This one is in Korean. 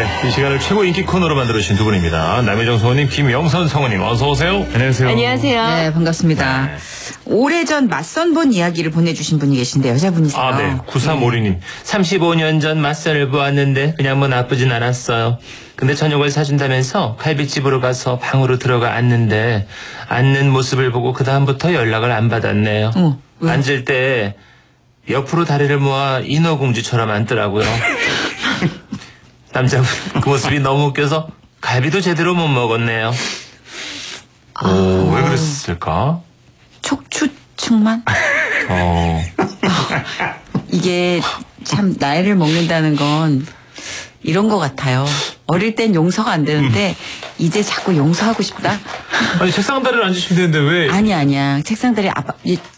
이 시간을 최고 인기 코너로 만들어주신 두 분입니다. 남혜정 성우님, 김영선 성우님, 어서 오세요. 안녕하세요. 안녕하세요. 네, 반갑습니다. 네. 오래전 맞선 본 이야기를 보내주신 분이 계신데 여자분이세요. 아, 네. 9352님. 35년 전 맞선을 보았는데 그냥 뭐 나쁘진 않았어요. 근데 저녁을 사준다면서 갈비집으로 가서 방으로 들어가 앉는데 앉는 모습을 보고 그다음부터 연락을 안 받았네요. 왜? 앉을 때 옆으로 다리를 모아 인어공주처럼 앉더라고요. 남자분 그 모습이 너무 웃겨서 갈비도 제대로 못 먹었네요. 오, 왜 그랬을까? 척추측만? 이게 참 나이를 먹는다는 건 이런 것 같아요. 어릴 땐 용서가 안 되는데 이제 자꾸 용서하고 싶다? 아니 책상 다리를 앉으시면 되는데 왜? 아니야. 책상 다리